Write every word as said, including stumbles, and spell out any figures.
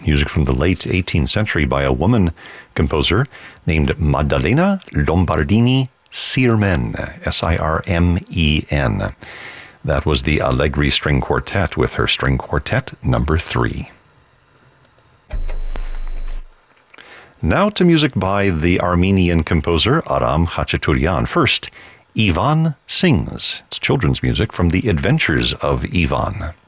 music from the late eighteenth century by a woman composer named Maddalena Lombardini Sirmen, S I R M E N. That was the Allegri String Quartet with her String Quartet number three. Now to music by the Armenian composer Aram Khachaturian. First, Ivan Sings. It's children's music from The Adventures of Ivan.